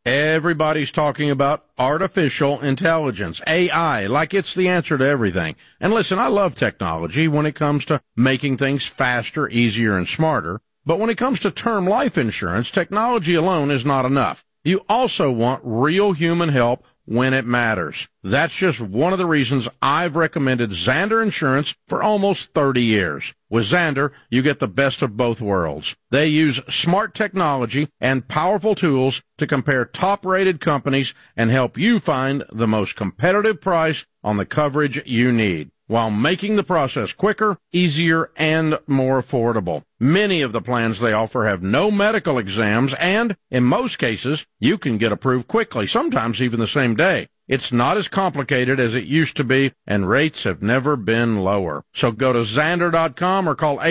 Everybody's talking about artificial intelligence, AI, like it's the answer to everything. And listen, I love technology when it comes to making things faster, easier, and smarter. But when it comes to term life insurance, technology alone is not enough. You also want real human help when it matters. That's just one of the reasons I've recommended Zander Insurance for almost 30 years. With Zander, you get the best of both worlds. They use smart technology and powerful tools to compare top-rated companies and help you find the most competitive price on the coverage you need, while making the process quicker, easier, and more affordable. Many of the plans they offer have no medical exams, and in most cases, you can get approved quickly, sometimes even the same day. It's not as complicated as it used to be, and rates have never been lower. So go to Zander.com or call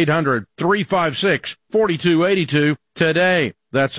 800-356-4282 today. That's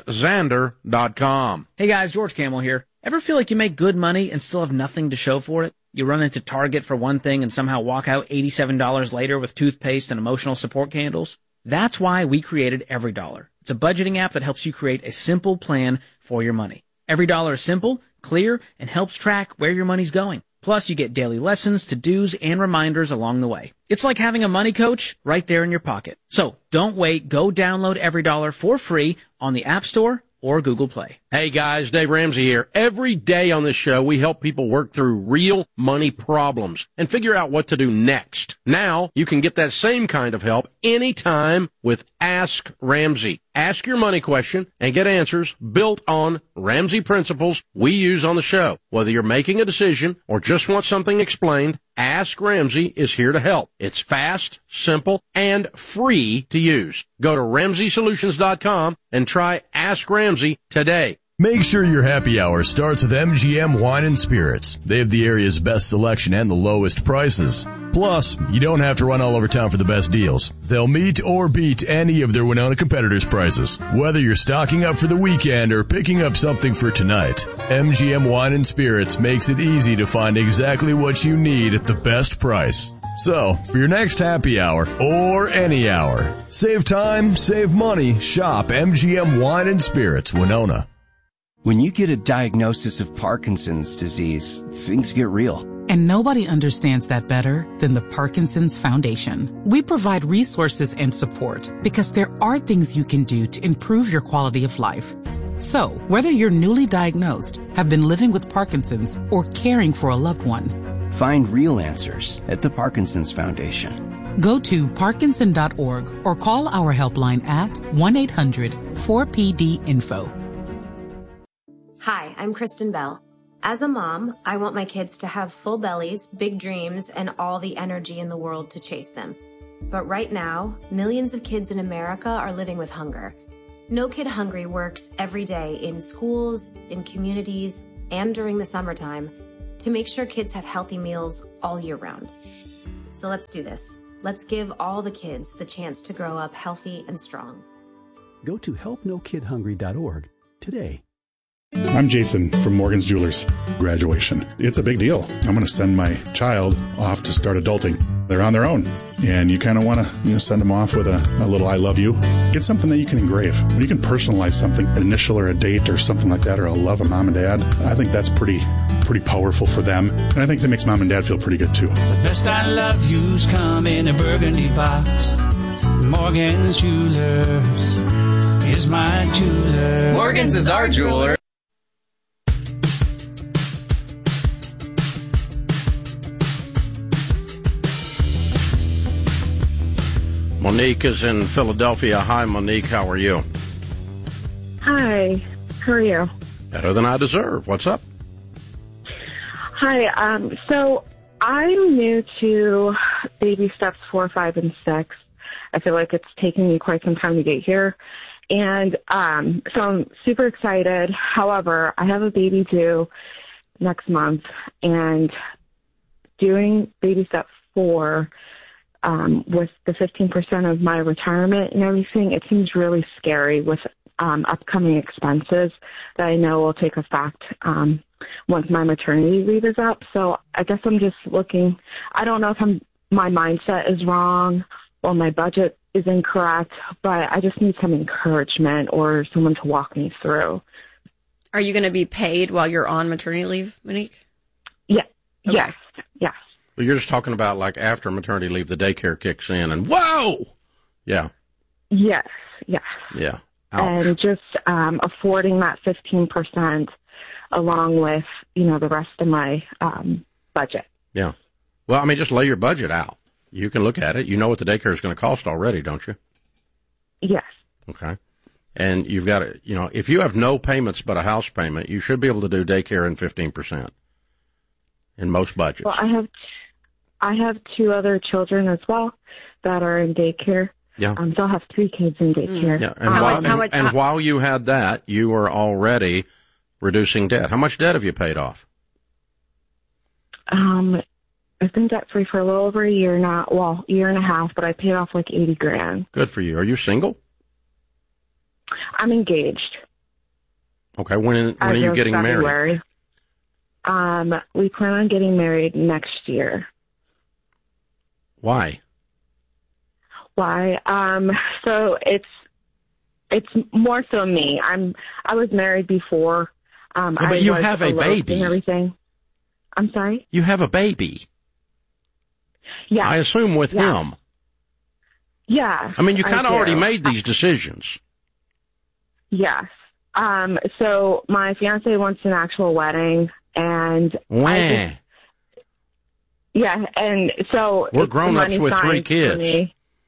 Zander.com. Hey guys, George Camel here. Ever feel like you make good money and still have nothing to show for it? You run into Target for one thing and somehow walk out $87 later with toothpaste and emotional support candles? That's why we created EveryDollar. It's a budgeting app that helps you create a simple plan for your money. EveryDollar is simple, clear, and helps track where your money's going. Plus, you get daily lessons, to-dos, and reminders along the way. It's like having a money coach right there in your pocket. So don't wait. Go download EveryDollar for free on the App Store or Google Play. Hey guys, Dave Ramsey here. Every day on this show, we help people work through real money problems and figure out what to do next. Now, you can get that same kind of help anytime with Ask Ramsey. Ask your money question and get answers built on Ramsey principles we use on the show. Whether you're making a decision or just want something explained, Ask Ramsey is here to help. It's fast, simple, and free to use. Go to RamseySolutions.com and try Ask Ramsey today. Make sure your happy hour starts with MGM Wine and Spirits. They have the area's best selection and the lowest prices. Plus, you don't have to run all over town for the best deals. They'll meet or beat any of their Winona competitors' prices. Whether you're stocking up for the weekend or picking up something for tonight, MGM Wine and Spirits makes it easy to find exactly what you need at the best price. So, for your next happy hour, or any hour, save time, save money, shop MGM Wine and Spirits, Winona. When you get a diagnosis of Parkinson's disease, things get real. And nobody understands that better than the Parkinson's Foundation. We provide resources and support because there are things you can do to improve your quality of life. So, whether you're newly diagnosed, have been living with Parkinson's, or caring for a loved one, find real answers at the Parkinson's Foundation. Go to Parkinson.org or call our helpline at 1-800-4PD-INFO. Hi, I'm Kristen Bell. As a mom, I want my kids to have full bellies, big dreams, and all the energy in the world to chase them. But right now, millions of kids in America are living with hunger. No Kid Hungry works every day in schools, in communities, and during the summertime to make sure kids have healthy meals all year round. So let's do this. Let's give all the kids the chance to grow up healthy and strong. Go to helpnokidhungry.org today. I'm Jason from Morgan's Jewelers. Graduation. It's a big deal. I'm going to send my child off to start adulting. They're on their own. And you kind of want to send them off with a little I love you. Get something that you can engrave. When you can personalize something, an initial or a date or something like that, or a love of mom and dad, I think that's pretty powerful for them. And I think that makes mom and dad feel pretty good too. The best I love yous come in a burgundy box. Morgan's Jewelers is my jeweler. Morgan's is our jeweler. Monique is in Philadelphia. Hi, Monique. How are you? Hi. How are you? Better than I deserve. What's up? Hi. So I'm new to baby steps 4, 5, and 6. I feel like it's taken me quite some time to get here. And so I'm super excited. However, I have a baby due next month. And doing baby step 4 with the 15% of my retirement and everything, it seems really scary with upcoming expenses that I know will take effect once my maternity leave is up. So I guess I'm just looking, I don't know if my mindset is wrong or my budget is incorrect, but I just need some encouragement or someone to walk me through. Are you going to be paid while you're on maternity leave, Monique? Yeah. Okay. Yes. But you're just talking about like after maternity leave, the daycare kicks in and whoa! Yeah. Yes. Yeah. Ouch. And just affording that 15% along with, the rest of my budget. Yeah. Well, I mean, just lay your budget out. You can look at it. You know what the daycare is going to cost already, don't you? Yes. Okay. And you've got to, if you have no payments but a house payment, you should be able to do daycare in 15% in most budgets. Well, I have 2 other children as well that are in daycare. Yeah. So I'll have 3 kids in daycare. Yeah. And while you had that, you were already reducing debt. How much debt have you paid off? I've been debt free for a little over a year now. Well, year and a half, but I paid off like $80,000. Good for you. Are you single? I'm engaged. Okay. When are you getting married? We plan on getting married next year. Why? So it's more so me. I was married before. But you have a baby and everything. I'm sorry? You have a baby. Yeah. I assume with him. Yeah. I mean, you kind of already made these decisions. Yes. So my fiance wants an actual wedding, and and so we're grown-ups with 3 kids.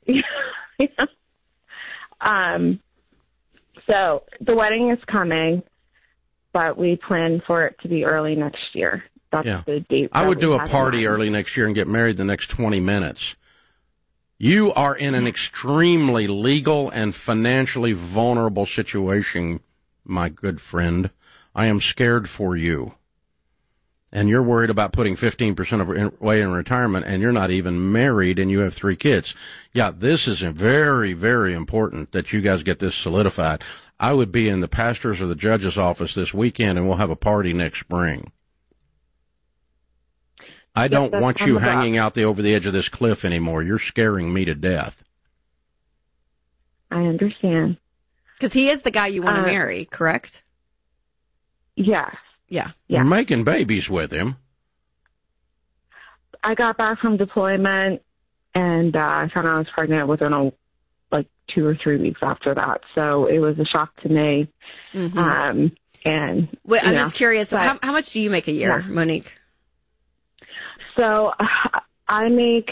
So the wedding is coming, but we plan for it to be early next year. That's the date. I would do a party early next year and get married the next 20 minutes. You are in an extremely legal and financially vulnerable situation, my good friend. I am scared for you. And you're worried about putting 15% away in retirement, and you're not even married, and you have 3 kids. Yeah, this is very, very important that you guys get this solidified. I would be in the pastor's or the judge's office this weekend, and we'll have a party next spring. I don't want you hanging out over the edge of this cliff anymore. You're scaring me to death. I understand. Because he is the guy you want to marry, correct? Yes. Yeah. You're making babies with him. I got back from deployment, and I found out I was pregnant within 2 or 3 weeks after that. So it was a shock to me. Mm-hmm. And I'm just curious. How much do you make a year, Monique? So I make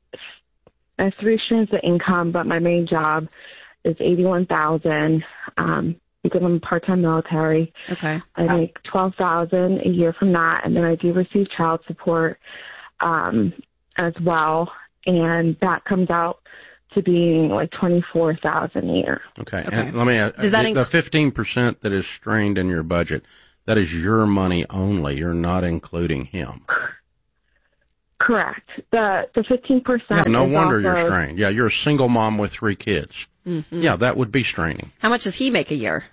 3 streams of income, but my main job is $81,000. Because I'm part-time military. Okay. I make $12,000 a year from that, and then I do receive child support as well, and that comes out to being like $24,000 a year. Okay. And let me ask, the 15% that is strained in your budget, that is your money only. You're not including him. Correct. The 15%. Yeah, no wonder you're strained. Yeah, you're a single mom with 3 kids. Mm-hmm. Yeah, that would be straining. How much does he make a year?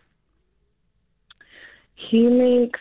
He makes,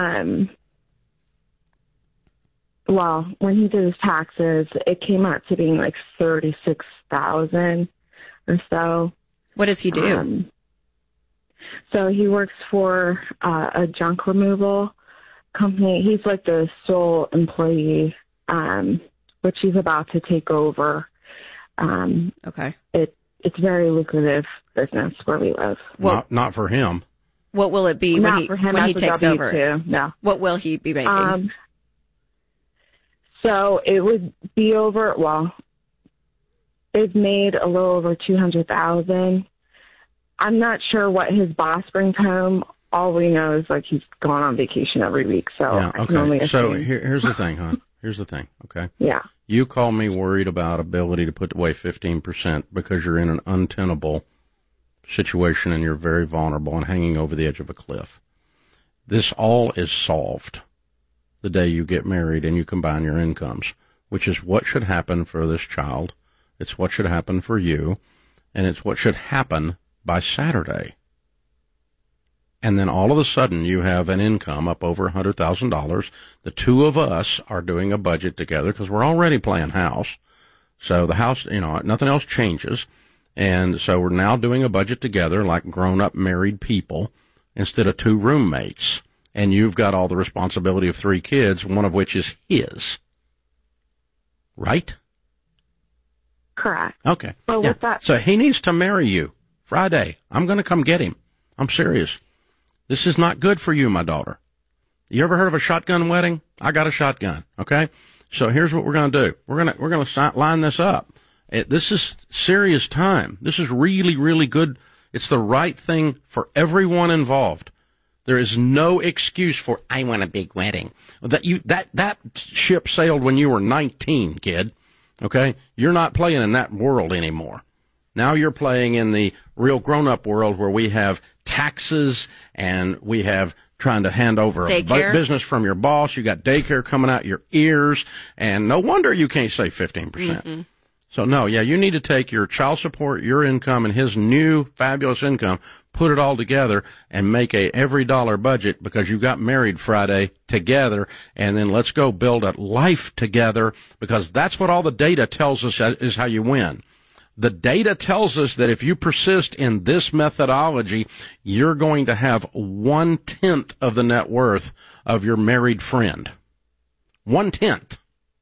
when he did his taxes, it came out to being like $36,000 or so. What does he do? So he works for a junk removal company. He's like the sole employee, which he's about to take over. Okay. It's very lucrative business where we live. Well, not for him. What will it be when he takes over? No. What will he be making? So it would be over. Well, they've made a little over $200,000. I'm not sure what his boss brings home. All we know is like he's gone on vacation every week. So yeah, I can only assume. So here's the thing, huh? Here's the thing. Okay. Yeah. You call me worried about ability to put away 15% because you're in an untenable situation and you're very vulnerable and hanging over the edge of a cliff. This all is solved the day you get married and you combine your incomes, which is what should happen for this child. It's what should happen for you, and it's what should happen by Saturday. And then all of a sudden you have an income up over $100,000. The 2 of us are doing a budget together because we're already playing house. So the house, nothing else changes. And so we're now doing a budget together like grown-up married people instead of 2 roommates. And you've got all the responsibility of 3 kids, one of which is his. Right? Correct. Okay. Well, with that. So he needs to marry you Friday. I'm going to come get him. I'm serious. This is not good for you, my daughter. You ever heard of a shotgun wedding? I got a shotgun. Okay. So here's what we're going to do. We're going to line this up. This is serious time. This is really, really good. It's the right thing for everyone involved. There is no excuse for, I want a big wedding. That ship sailed when you were 19, kid. Okay? You're not playing in that world anymore. Now you're playing in the real grown-up world where we have taxes and we have trying to hand over a business from your boss. You got daycare coming out your ears, and no wonder you can't save 15%. Mm-mm. So no, you need to take your child support, your income, and his new fabulous income, put it all together, and make a every dollar budget because you got married Friday together, and then let's go build a life together because that's what all the data tells us is how you win. The data tells us that if you persist in this methodology, you're going to have 1/10 of the net worth of your married friend. 1/10.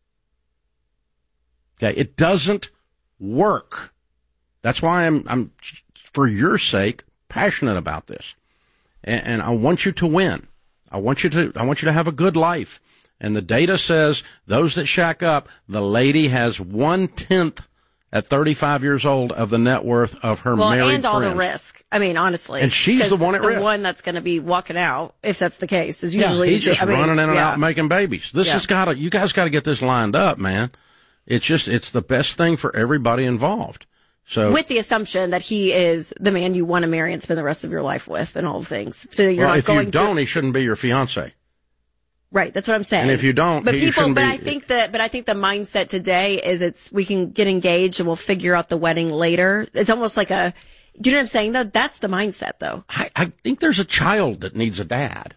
Okay, it doesn't work. That's why I'm for your sake passionate about this, and I want you to win. I want you to have a good life. And the data says those that shack up, the lady has 1/10 at 35 years old of the net worth of her married friend. And all the risk. I mean, honestly. And she's the one at risk. The one that's going to be walking out, if that's the case, is usually... he's just running in and out making babies. This has got to, you guys got to get this lined up, man. It's the best thing for everybody involved. So, with the assumption that he is the man you want to marry and spend the rest of your life with and all the things. So you're not going if you don't, he shouldn't be your fiancé. Right, that's what I'm saying. And if you don't, I think the mindset today is we can get engaged and we'll figure out the wedding later. It's almost like do you know what I'm saying though? That's the mindset though. I think there's a child that needs a dad.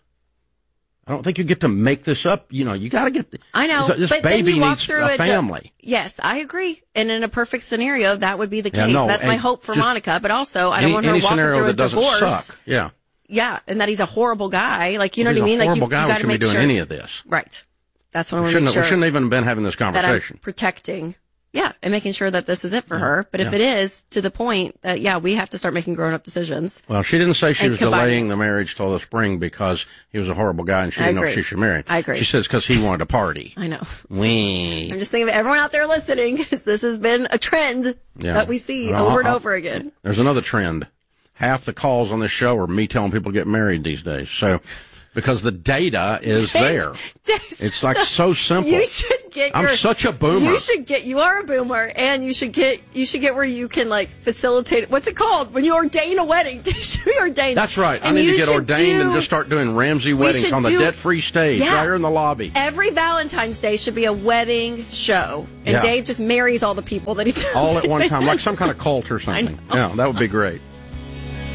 I don't think you get to make this up. You know, you got to get I know. This but baby then you walk needs through a family. Yes, I agree. And in a perfect scenario, that would be the case. That's my hope for Monica. But also, I don't want her walking through a divorce. Suck. Yeah. Yeah, and that he's a horrible guy. Like, you know what I mean? He's a horrible guy. You we shouldn't be doing any of this. Right. That's what I want to make sure. We shouldn't even been having this conversation. That I'm protecting. Yeah, and making sure that this is it for her. But if it is, to the point that, we have to start making grown-up decisions. Well, she didn't say she was delaying the marriage till the spring because he was a horrible guy and she didn't know if she should marry him. I agree. She says because he wanted to party. I know. I'm just thinking of everyone out there listening, because this has been a trend that we see over and over again. There's another trend. Half the calls on this show are me telling people to get married these days. So, because the data is there. It's like so simple. You should get I'm such a boomer. You are a boomer, and you should get where you can facilitate it. What's it called? When you ordain a wedding. You should be ordained. That's right. I need to get ordained and just start doing Ramsey weddings on the debt-free stage right here in the lobby. Every Valentine's Day should be a wedding show. And Dave just marries all the people that he does. All at one time, like some kind of cult or something. Yeah, that would be great.